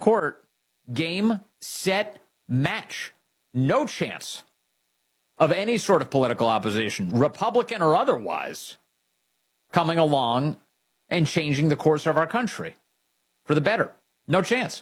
Court, game, set, match. No chance of any sort of political opposition, Republican or otherwise, coming along and changing the course of our country for the better. No chance.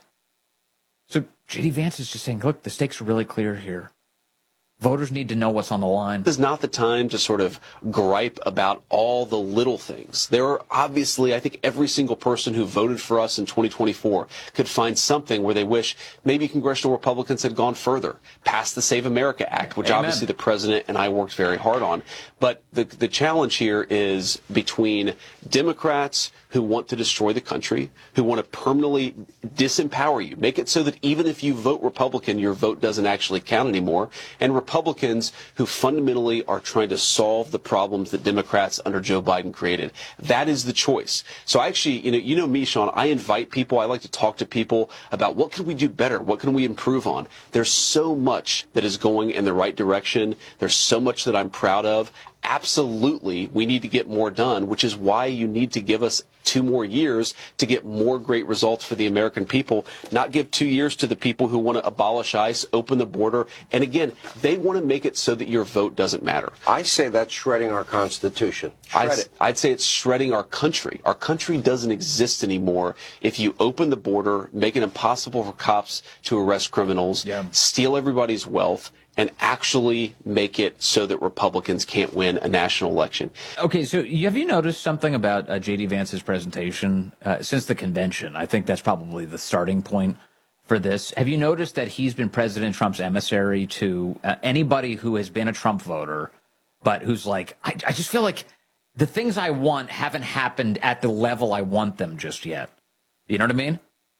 So J.D. Vance is just saying, look, the stakes are really clear here. Voters need to know what's on the line. This is not the time to sort of gripe about all the little things. There are obviously, I think every single person who voted for us in 2024 could find something where they wish maybe congressional Republicans had gone further, passed the Save America Act, which obviously the president and I worked very hard on. But the challenge here is between Democrats who want to destroy the country, who want to permanently disempower you, make it so that even if you vote Republican, your vote doesn't actually count anymore, and Republicans who fundamentally are trying to solve the problems that Democrats under Joe Biden created. That is the choice. So I actually, you know me, Sean, I invite people, I like to talk to people about what can we do better? What can we improve on? There's so much that is going in the right direction. There's so much that I'm proud of. Absolutely, we need to get more done, which is why you need to give us 2 more years to get more great results for the American people, not give 2 years to the people who want to abolish ICE, open the border. And again, they want to make it so that your vote doesn't matter. I say that's shredding our Constitution. I'd say it's shredding our country. Our country doesn't exist anymore if you open the border, make it impossible for cops to arrest criminals, steal everybody's wealth, and actually make it so that Republicans can't win a national election. Okay, so have you noticed something about J.D. Vance's presentation since the convention? I think that's probably the starting point for this. Have you noticed that he's been President Trump's emissary to anybody who has been a Trump voter, but who's like, I just feel like the things I want haven't happened at the level I want them just yet. You know what I mean?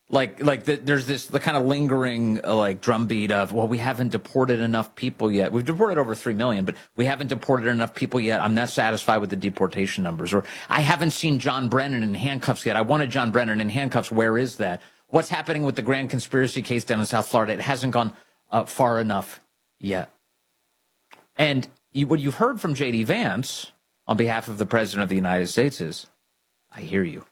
There's the kind of lingering drumbeat of, well, we haven't deported enough people yet. We've deported over 3 million, but we haven't deported enough people yet. I'm not satisfied with the deportation numbers. Or I haven't seen John Brennan in handcuffs yet. I wanted John Brennan in handcuffs. Where is that? What's happening with the grand conspiracy case down in South Florida? It hasn't gone far enough yet. And what you've heard from J.D. Vance on behalf of the President of the United States is, I hear you.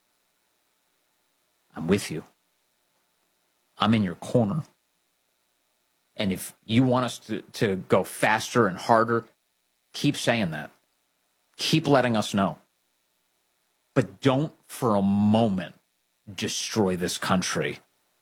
I'm with you. I'm in your corner. And if you want us to go faster and harder, keep saying that. Keep letting us know. But don't for a moment destroy this country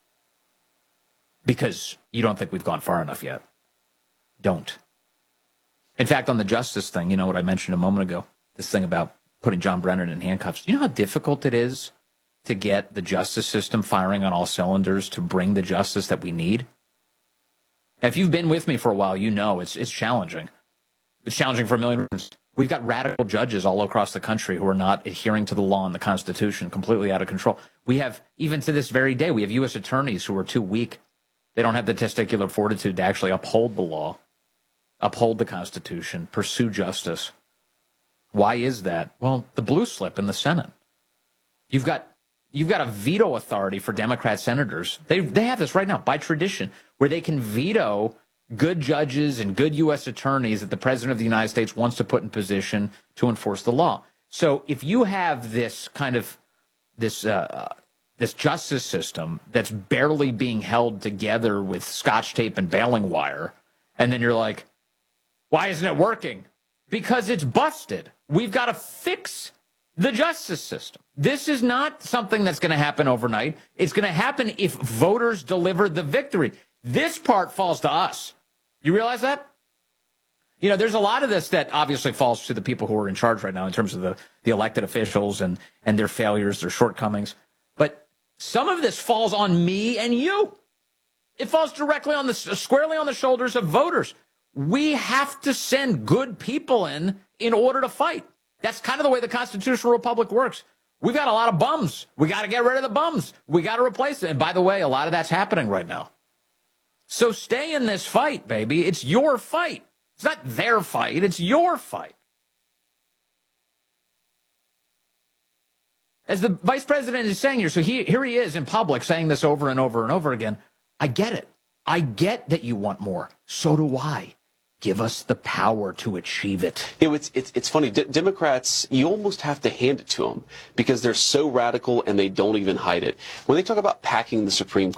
because you don't think we've gone far enough yet. Don't. In fact, on the justice thing, you know what I mentioned a moment ago, this thing about putting John Brennan in handcuffs. You know how difficult it is to get the justice system firing on all cylinders to bring the justice that we need? If you've been with me for a while, you know it's challenging. It's challenging for a million reasons. We've got radical judges all across the country who are not adhering to the law and the Constitution, completely out of control. We have, even to this very day, we have U.S. attorneys who are too weak. They don't have the testicular fortitude to actually uphold the law, uphold the Constitution, pursue justice. Why is that? Well, the blue slip in the Senate. You've got a veto authority for Democrat senators. They have this right now by tradition where they can veto good judges and good U.S. attorneys that the President of the United States wants to put in position to enforce the law. So if you have this kind of this justice system that's barely being held together with Scotch tape and baling wire, and then you're like, why isn't it working? Because it's busted. We've got to fix the justice system. This is not something that's going to happen overnight. It's going to happen if voters deliver the victory. This part falls to us. You realize that? You know, there's a lot of this that obviously falls to the people who are in charge right now in terms of the elected officials and their failures, their shortcomings. But some of this falls on me and you. It falls directly squarely on the shoulders of voters. We have to send good people in order to fight. That's kind of the way the constitutional republic works. We've got a lot of bums. We got to get rid of the bums. We got to replace them. And by the way, a lot of that's happening right now. So stay in this fight, baby. It's your fight. It's not their fight. It's your fight. As the vice president is saying here, so here he is in public saying this over and over and over again. I get it. I get that you want more. So do I. Give us the power to achieve it. It's funny. Democrats, you almost have to hand it to them because they're so radical and they don't even hide it. When they talk about packing the Supreme